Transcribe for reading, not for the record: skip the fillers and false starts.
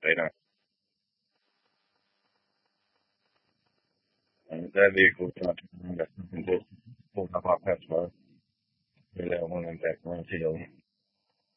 Right that vehicle is not that's something just pulled up our past for. That one in back on hill.